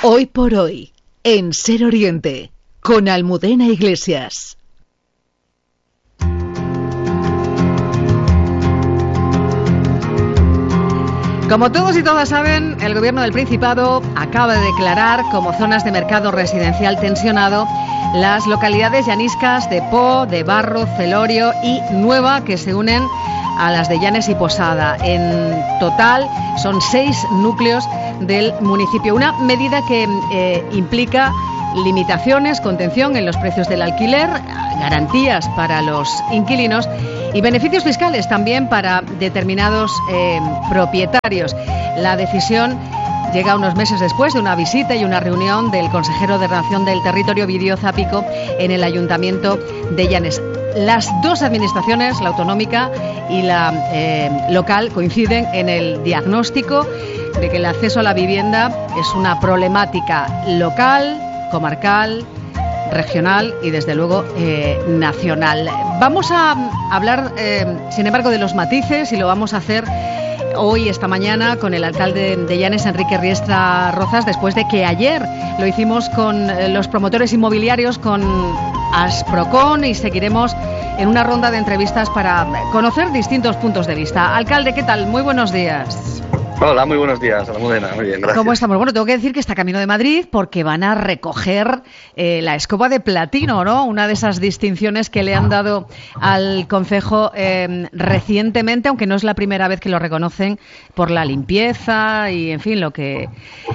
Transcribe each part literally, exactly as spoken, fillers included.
Hoy por hoy, en Ser Oriente, con Almudena Iglesias. Como todos y todas saben, el Gobierno del Principado acaba de declarar como zonas de mercado residencial tensionado las localidades llaniscas de Po, de Barro, Celorio y Nueva, que se unen a las de Llanes y Posada. En total son seis núcleos del municipio. Una medida que eh, implica limitaciones, contención en los precios del alquiler, garantías para los inquilinos y beneficios fiscales también para determinados eh, propietarios. La decisión llega unos meses después de una visita y una reunión del consejero de Ordenación del Territorio, Ovidio Zápico, en el Ayuntamiento de Llanes. Las dos administraciones, la autonómica y la eh, local, coinciden en el diagnóstico de que el acceso a la vivienda es una problemática local, comarcal, regional y desde luego eh, nacional. Vamos a hablar, eh, sin embargo, de los matices y lo vamos a hacer hoy, esta mañana, con el alcalde de Llanes, Enrique Riestra Rozas, después de que ayer lo hicimos con los promotores inmobiliarios, con Asprocon, y seguiremos en una ronda de entrevistas para conocer distintos puntos de vista. Alcalde, ¿qué tal? Muy buenos días. Hola, muy buenos días, Almudena. Muy bien, gracias. ¿Cómo estamos? Bueno, tengo que decir que está camino de Madrid porque van a recoger eh, la escoba de platino, ¿no? Una de esas distinciones que le han dado al concejo eh, recientemente, aunque no es la primera vez que lo reconocen por la limpieza y, en fin, lo que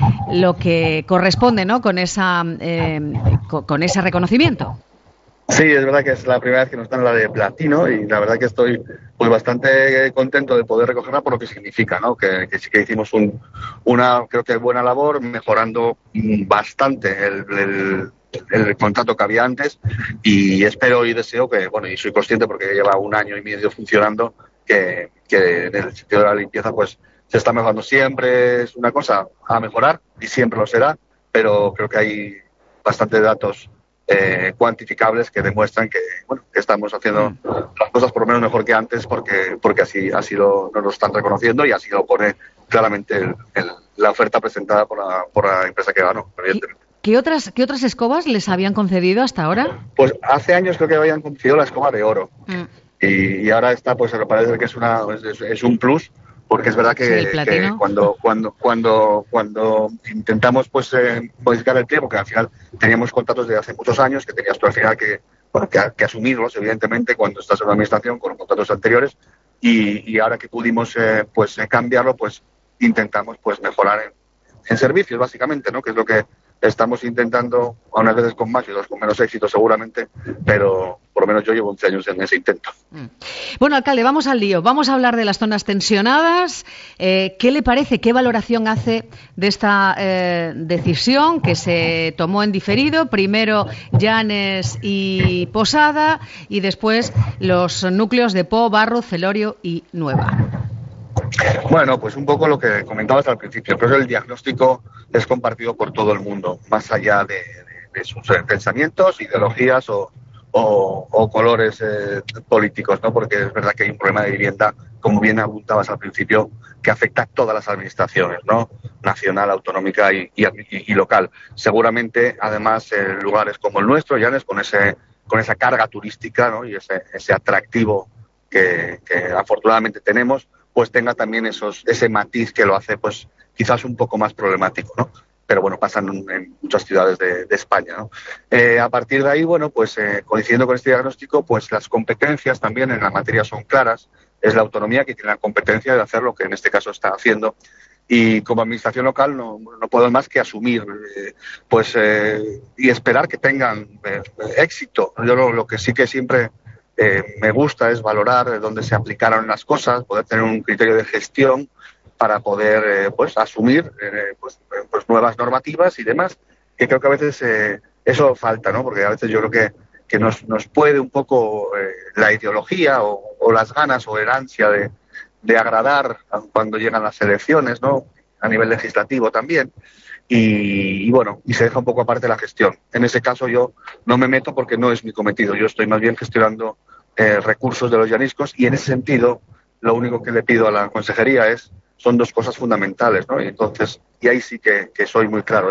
lo que corresponde, ¿no? Con esa eh, con, con ese reconocimiento. Sí, es verdad que es la primera vez que nos dan la de platino y la verdad que estoy pues bastante contento de poder recogerla por lo que significa, ¿no? Que, que sí que hicimos un, una, creo que buena labor, mejorando bastante el, el, el contrato que había antes, y espero y deseo que, bueno, y soy consciente porque lleva un año y medio funcionando, que, que en el sentido de la limpieza pues se está mejorando. Siempre es una cosa a mejorar y siempre lo será, pero creo que hay bastantes datos Eh, cuantificables que demuestran que, bueno, que estamos haciendo las cosas por lo menos mejor que antes, porque porque así así lo, nos lo están reconociendo y así lo pone claramente el, el, la oferta presentada por la, por la empresa que ganó, evidentemente. ¿Qué otras, ¿Qué otras escobas les habían concedido hasta ahora? Pues hace años creo que habían concedido la escoba de oro, mm. y, y ahora esta pues parece que es, una, es, es un plus, porque es verdad que, sí, que cuando cuando cuando cuando intentamos pues eh, modificar el pliego, porque al final teníamos contratos de hace muchos años que tenías tú al final que, bueno, que, que asumirlos, evidentemente, cuando estás en una administración con los contratos anteriores, y, y ahora que pudimos eh, pues eh, cambiarlo, pues intentamos pues mejorar en, en servicios, básicamente, ¿no? Que es lo que estamos intentando, a unas veces con más y otras con menos éxito seguramente, pero por lo menos yo llevo once años en ese intento. Bueno, alcalde, vamos al lío. Vamos a hablar de las zonas tensionadas. Eh, ¿Qué le parece? ¿Qué valoración hace de esta eh, decisión que se tomó en diferido? Primero Llanes y Posada y después los núcleos de Po, Barro, Celorio y Nueva. Bueno, pues un poco lo que comentabas al principio, pero el diagnóstico es compartido por todo el mundo, más allá de, de, de sus pensamientos, ideologías o, o, o colores eh, políticos, ¿no? Porque es verdad que hay un problema de vivienda, como bien apuntabas al principio, que afecta a todas las administraciones, ¿no? Nacional, autonómica y, y, y local. Seguramente, además, en lugares como el nuestro, Llanes, con ese con esa carga turística, ¿no? Y ese, ese atractivo que, que afortunadamente tenemos, pues tenga también esos ese matiz que lo hace pues quizás un poco más problemático, ¿no? Pero bueno, pasan en, en muchas ciudades de, de España, ¿no? Eh, a partir de ahí, bueno, pues eh, coincidiendo con este diagnóstico, pues las competencias también en la materia son claras. Es la autonomía que tiene la competencia de hacer lo que en este caso está haciendo, y como administración local no, no puedo más que asumir eh, pues eh, y esperar que tengan eh, éxito. Yo lo, lo que sí que siempre Eh, me gusta es valorar dónde se aplicaron las cosas, poder tener un criterio de gestión para poder eh, pues asumir eh, pues, pues nuevas normativas y demás, que creo que a veces eh, eso falta, ¿no? Porque a veces yo creo que, que nos, nos puede un poco eh, la ideología o, o las ganas o el ansia de, de agradar cuando llegan las elecciones, ¿no? A nivel legislativo también. Y, y bueno, y se deja un poco aparte la gestión. En ese caso yo no me meto porque no es mi cometido. Yo estoy más bien gestionando eh, recursos de los llaniscos, y en ese sentido lo único que le pido a la consejería es son dos cosas fundamentales, ¿no? Y entonces, y ahí sí que, que soy muy claro, es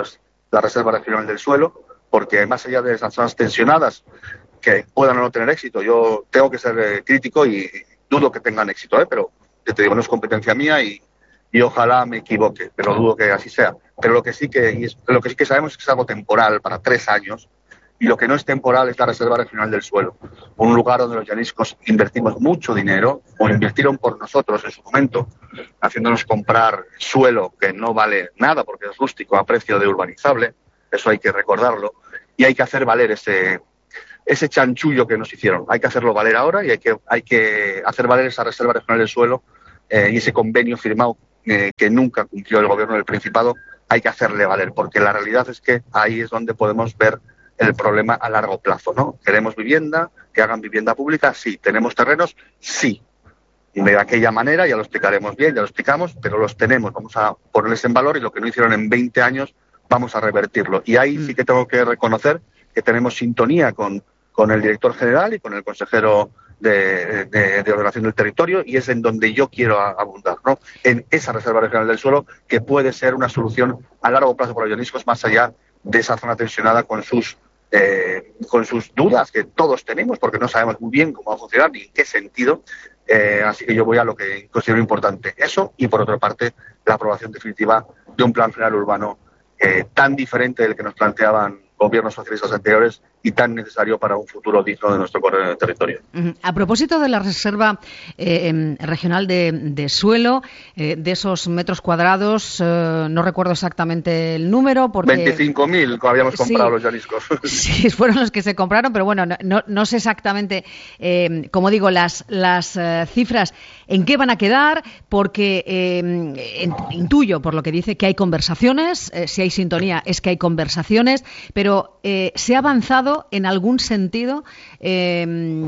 la Reserva Regional del Suelo, porque más allá de esas zonas tensionadas que puedan o no tener éxito, yo tengo que ser eh, crítico y dudo que tengan éxito, ¿eh? Pero yo te digo, no es competencia mía y, y ojalá me equivoque, pero dudo que así sea. Pero lo que sí que y es, lo que sí que sabemos es que es algo temporal para tres años, y lo que no es temporal es la Reserva Regional del Suelo, un lugar donde los llaniscos invertimos mucho dinero, o invirtieron por nosotros en su momento, haciéndonos comprar suelo que no vale nada porque es rústico a precio de urbanizable, eso hay que recordarlo, y hay que hacer valer ese ese chanchullo que nos hicieron. Hay que hacerlo valer ahora y hay que hay que hacer valer esa Reserva Regional del Suelo eh, y ese convenio firmado eh, que nunca cumplió el Gobierno del Principado, hay que hacerle valer, porque la realidad es que ahí es donde podemos ver el problema a largo plazo, ¿no? ¿Queremos vivienda? ¿Que hagan vivienda pública? Sí. ¿Tenemos terrenos? Sí. Y de aquella manera, ya lo explicaremos bien, ya lo explicamos, pero los tenemos, vamos a ponerles en valor y lo que no hicieron en veinte años vamos a revertirlo. Y ahí sí que tengo que reconocer que tenemos sintonía con, con el director general y con el consejero de, de, de Ordenación del Territorio, y es en donde yo quiero abundar, ¿no? En esa Reserva Regional del Suelo, que puede ser una solución a largo plazo para los llaniscos, más allá de esa zona tensionada con sus Eh, con sus dudas que todos tenemos, porque no sabemos muy bien cómo va a funcionar ni en qué sentido. Eh, así que yo voy a lo que considero importante, eso, y por otra parte la aprobación definitiva de un plan general urbano eh, tan diferente del que nos planteaban gobiernos socialistas anteriores y tan necesario para un futuro digno de nuestro territorio. A propósito de la Reserva eh, Regional de, de Suelo, eh, de esos metros cuadrados, eh, no recuerdo exactamente el número, porque veinticinco mil habíamos comprado sí, los llaniscos. Sí, fueron los que se compraron, pero bueno, no, no sé exactamente, eh, como digo, las, las uh, cifras en qué van a quedar, porque eh, en, intuyo, por lo que dice, que hay conversaciones, eh, si hay sintonía es que hay conversaciones, pero eh, ¿se ha avanzado en algún sentido? Eh...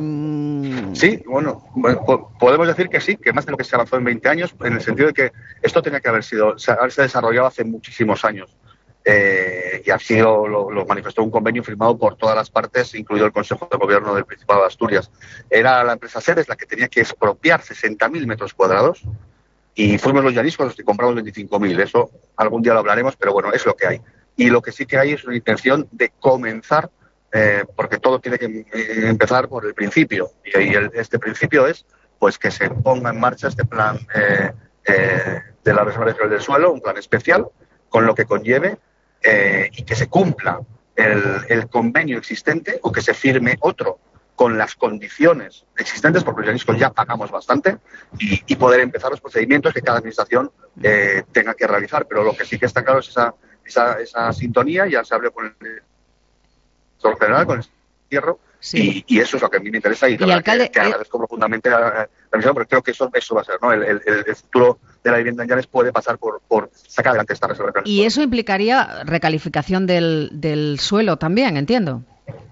Sí, bueno, podemos decir que sí, que más de lo que se avanzó en veinte años, en el sentido de que esto tenía que haber sido, haberse desarrollado hace muchísimos años. Eh, y así lo, lo, lo manifestó un convenio firmado por todas las partes, incluido el Consejo de Gobierno del Principado de Asturias. Era la empresa Seres la que tenía que expropiar sesenta mil metros cuadrados, y fuimos los llaniscos los que compramos veinticinco mil. Eso algún día lo hablaremos, pero bueno, es lo que hay. Y lo que sí que hay es una intención de comenzar, eh, porque todo tiene que empezar por el principio, y, y el, este principio es pues que se ponga en marcha este plan eh, eh, de la Reserva Regional del Suelo, un plan especial, con lo que conlleve, eh, y que se cumpla el, el convenio existente, o que se firme otro con las condiciones existentes, porque los llaniscos ya pagamos bastante, y, y poder empezar los procedimientos que cada administración eh, tenga que realizar. Pero lo que sí que está claro es esa, esa, esa sintonía. Ya se habló con el director general, con el cierro, sí. y, y eso es lo que a mí me interesa, y, y alcalde, que, que agradezco eh... profundamente a la misión, porque creo que eso, eso va a ser, ¿no? El, el, el futuro de la vivienda en Llanes puede pasar por, por sacar adelante esta reserva. Y eso implicaría recalificación del, del suelo también, entiendo.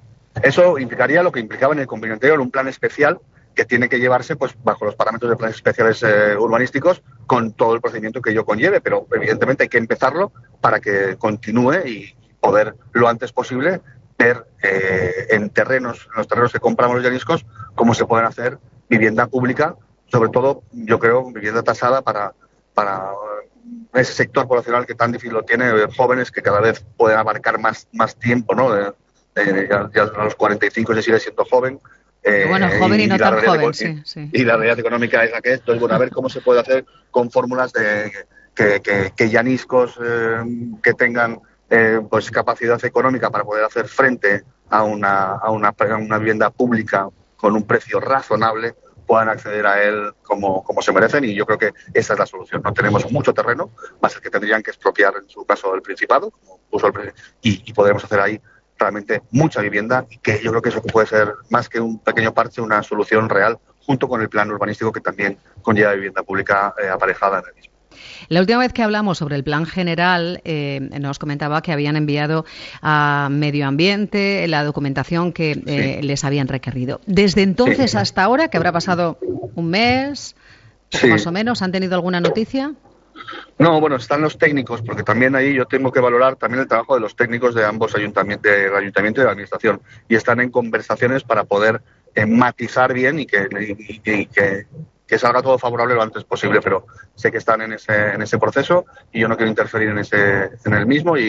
Eso implicaría lo que implicaba en el convenio anterior, un plan especial que tiene que llevarse pues bajo los parámetros de planes especiales eh, urbanísticos, con todo el procedimiento que ello conlleve, pero evidentemente hay que empezarlo para que continúe y poder lo antes posible ver eh, en terrenos, en los terrenos que compramos los llaniscos, cómo se pueden hacer vivienda pública, sobre todo, yo creo, vivienda tasada para, para ese sector poblacional que tan difícil lo tiene, jóvenes que cada vez pueden abarcar más, más tiempo, ¿no? De, de, ya, ya a los cuarenta y cinco se sigue siendo joven. Eh, bueno, joven y, y no tan joven, sí, sí. Y la realidad económica es la que es. Entonces, bueno, a ver cómo se puede hacer con fórmulas de que, que, que llaniscos eh, que tengan eh, pues capacidad económica para poder hacer frente a una, a una, a una vivienda pública con un precio razonable, puedan acceder a él como, como se merecen, y yo creo que esa es la solución. No tenemos mucho terreno, más el que tendrían que expropiar, en su caso, el Principado, como puso el, y, y podremos hacer ahí realmente mucha vivienda, y que yo creo que eso puede ser, más que un pequeño parche, una solución real, junto con el plan urbanístico que también conlleva vivienda pública eh, aparejada en el mismo. La última vez que hablamos sobre el plan general, eh, nos comentaba que habían enviado a Medio Ambiente la documentación que eh, sí. les habían requerido. Desde entonces sí. hasta ahora, que habrá pasado un mes, sí. más o menos, ¿han tenido alguna noticia? No, bueno, están los técnicos, porque también ahí yo tengo que valorar también el trabajo de los técnicos de ambos ayuntamientos, del ayuntamiento y de la administración, y están en conversaciones para poder eh, matizar bien y que, y, y, y que, que salga todo favorable lo antes posible, pero sé que están en ese en ese proceso y yo no quiero interferir en ese en el mismo, y,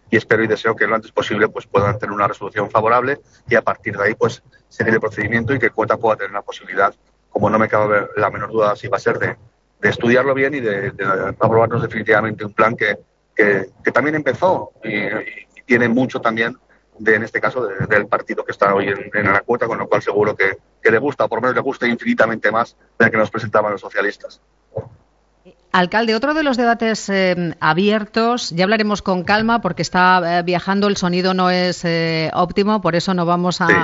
y espero y deseo que lo antes posible pues puedan tener una resolución favorable y a partir de ahí pues seguir el procedimiento y que Cuota pueda tener la posibilidad, como no me cabe la menor duda si va a ser, de, de estudiarlo bien y de, de aprobarnos definitivamente un plan que, que, que también empezó y, y tiene mucho también de, en este caso, de, del partido que está hoy en, en la Cuota, con lo cual seguro que, que le gusta, o por lo menos le gusta infinitamente más del que nos presentaban los socialistas. Alcalde, otro de los debates eh, abiertos, ya hablaremos con calma porque está eh, viajando, el sonido no es eh, óptimo, por eso no vamos a... Sí.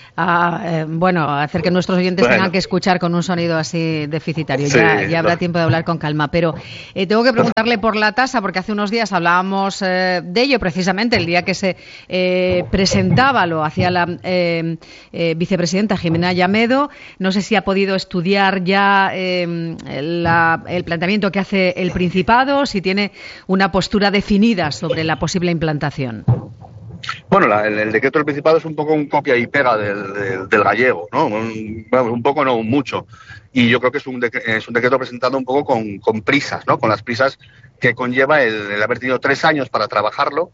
A, eh, bueno, hacer que nuestros oyentes bueno. tengan que escuchar con un sonido así deficitario. Sí, ya, ya habrá no. tiempo de hablar con calma. Pero eh, tengo que preguntarle por la tasa, porque hace unos días hablábamos eh, de ello, precisamente el día que se eh, presentaba, lo hacía la eh, eh, vicepresidenta Jimena Llamedo. No sé si ha podido estudiar ya eh, la, el planteamiento que hace el Principado, si tiene una postura definida sobre la posible implantación. Bueno, la, el, el decreto del Principado es un poco un copia y pega del, del, del gallego, ¿no? Un, un poco, no mucho. Y yo creo que es un, de, es un decreto presentado un poco con, con prisas, ¿no? Con las prisas que conlleva el, el haber tenido tres años para trabajarlo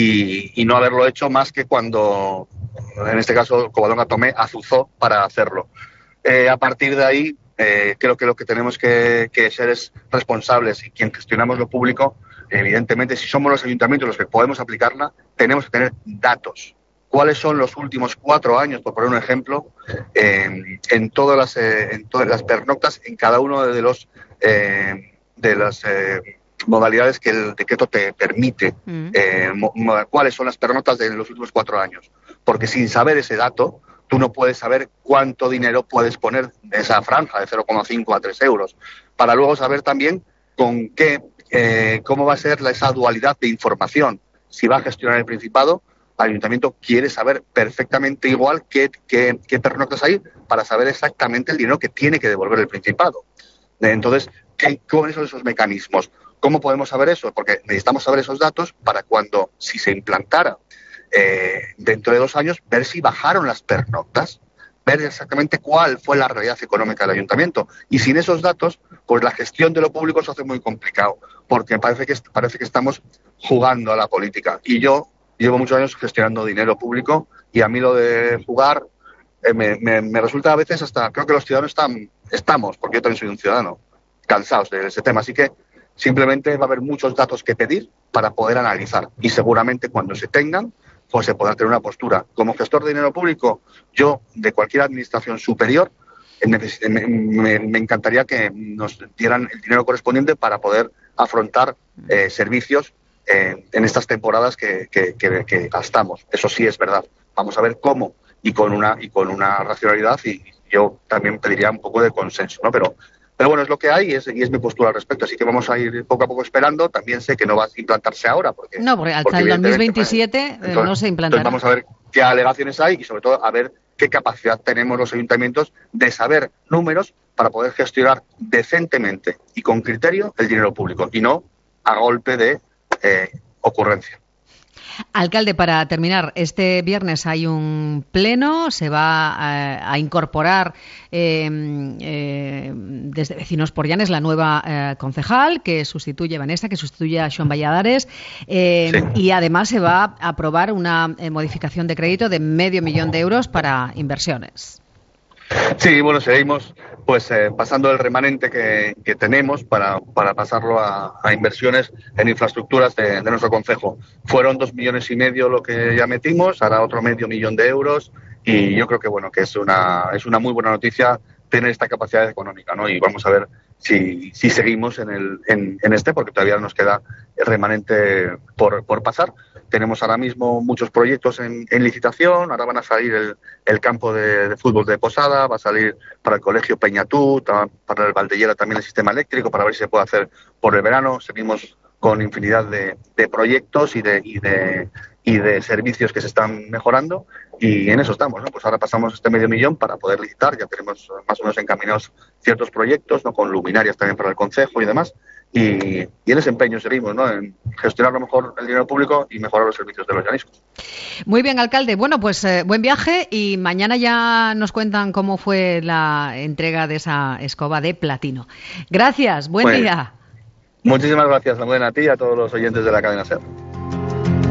y, y no haberlo hecho más que cuando, en este caso, Covadonga Tomé azuzó para hacerlo. Eh, a partir de ahí, eh, creo que lo que tenemos que, que ser es responsables y quien gestionamos lo público. Evidentemente, si somos los ayuntamientos los que podemos aplicarla, tenemos que tener datos. ¿Cuáles son los últimos cuatro años, por poner un ejemplo, eh, en todas las eh, en todas las pernoctas, en cada uno de los eh, de las eh, modalidades que el decreto te permite? Mm. Eh, mo, ¿Cuáles son las pernoctas de los últimos cuatro años? Porque sin saber ese dato, tú no puedes saber cuánto dinero puedes poner de esa franja de cero coma cinco a tres euros, para luego saber también con qué Eh, cómo va a ser esa dualidad de información. Si va a gestionar el Principado, el Ayuntamiento quiere saber perfectamente igual qué, qué, qué pernoctas hay para saber exactamente el dinero que tiene que devolver el Principado. Entonces, ¿qué, ¿cuáles son esos mecanismos? ¿Cómo podemos saber eso? Porque necesitamos saber esos datos para cuando, si se implantara eh, dentro de dos años, ver si bajaron las pernoctas, ver exactamente cuál fue la realidad económica del Ayuntamiento. Y sin esos datos, pues la gestión de lo público se hace muy complicado, porque parece que parece que estamos jugando a la política. Y yo llevo muchos años gestionando dinero público y a mí lo de jugar eh, me, me, me resulta a veces hasta, creo que los ciudadanos están, estamos, porque yo también soy un ciudadano, cansados de ese tema. Así que simplemente va a haber muchos datos que pedir para poder analizar. Y seguramente cuando se tengan, pues se podrá tener una postura. Como gestor de dinero público, yo, de cualquier administración superior, me, me, me encantaría que nos dieran el dinero correspondiente para poder afrontar eh, servicios eh, en estas temporadas que, que, que, que gastamos. Eso sí es verdad. Vamos a ver cómo y con una y con una racionalidad, y yo también pediría un poco de consenso, ¿no? Pero Pero bueno, es lo que hay y es, y es mi postura al respecto. Así que vamos a ir poco a poco esperando. También sé que no va a implantarse ahora. Porque, no, porque hasta porque el dos mil veintisiete entonces, no se implantará. Entonces vamos a ver qué alegaciones hay y sobre todo a ver qué capacidad tenemos los ayuntamientos de saber números para poder gestionar decentemente y con criterio el dinero público y no a golpe de eh, ocurrencia. Alcalde, para terminar, este viernes hay un pleno, se va a, a incorporar eh, eh, desde Vecinos por Llanes la nueva eh, concejal que sustituye a Vanessa, que sustituye a Sean Valladares, eh, sí. Y además se va a aprobar una eh, modificación de crédito de medio millón de euros para inversiones. Sí, bueno, seguimos pues eh, pasando el remanente que, que tenemos para, para pasarlo a, a inversiones en infraestructuras de, de nuestro concejo. Fueron dos millones y medio lo que ya metimos, ahora otro medio millón de euros y yo creo que bueno que es una es una muy buena noticia tener esta capacidad económica, ¿no? Y vamos a ver si, si seguimos en el en, en este, porque todavía nos queda el remanente por, por pasar. Tenemos ahora mismo muchos proyectos en, en licitación, ahora van a salir el, el campo de, de fútbol de Posada, va a salir para el colegio Peñatú, para el Valdellera también el sistema eléctrico, para ver si se puede hacer por el verano. Seguimos con infinidad de, de proyectos y de, y de y de servicios que se están mejorando y en eso estamos, ¿no? Pues ahora pasamos este medio millón para poder licitar, ya tenemos más o menos encaminados ciertos proyectos, ¿no? Con luminarias también para el concejo y demás. Y, y en ese empeño seguimos, ¿no? En gestionar lo mejor el dinero público y mejorar los servicios de los llaniscos. Muy bien, alcalde. Bueno, pues eh, buen viaje y mañana ya nos cuentan cómo fue la entrega de esa escoba de platino. Gracias, buen pues, día. Muchísimas gracias, Almudena, a ti y a todos los oyentes de la cadena SER.